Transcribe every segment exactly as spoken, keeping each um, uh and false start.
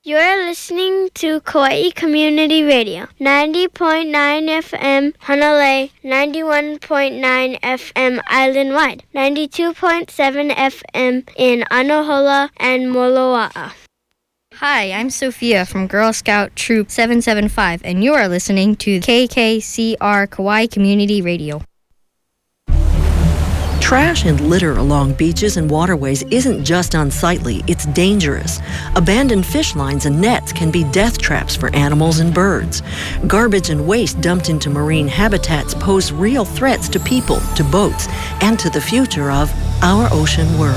You're listening to Kauai Community Radio, ninety point nine F M Honolulu, ninety-one point nine F M island-wide, ninety-two point seven F M in Anahola and Moloa'a. Hi, I'm Sophia from Girl Scout Troop seven seven five, and you are listening to K K C R Kauai Community Radio. Trash and litter along beaches and waterways isn't just unsightly, it's dangerous. Abandoned fish lines and nets can be death traps for animals and birds. Garbage and waste dumped into marine habitats pose real threats to people, to boats, and to the future of our ocean world.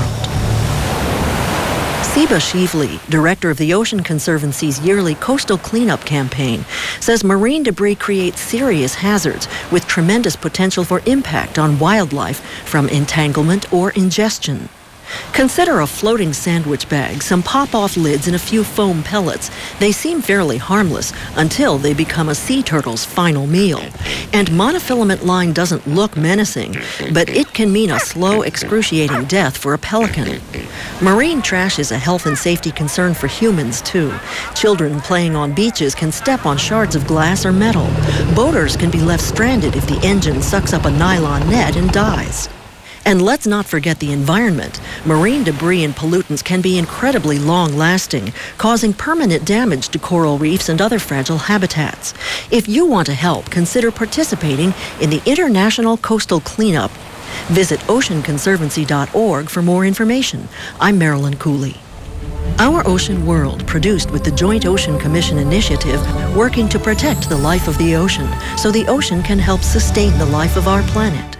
Siba Shively, director of the Ocean Conservancy's yearly coastal cleanup campaign, says marine debris creates serious hazards with tremendous potential for impact on wildlife from entanglement or ingestion. Consider a floating sandwich bag, some pop-off lids, and a few foam pellets. They seem fairly harmless until they become a sea turtle's final meal. And monofilament line doesn't look menacing, but it can mean a slow, excruciating death for a pelican. Marine trash is a health and safety concern for humans, too. Children playing on beaches can step on shards of glass or metal. Boaters can be left stranded if the engine sucks up a nylon net and dies. And let's not forget the environment. Marine debris and pollutants can be incredibly long-lasting, causing permanent damage to coral reefs and other fragile habitats. If you want to help, consider participating in the International Coastal Cleanup. Visit ocean conservancy dot org for more information. I'm Marilyn Cooley. Our Ocean World, produced with the Joint Ocean Commission Initiative, working to protect the life of the ocean so the ocean can help sustain the life of our planet.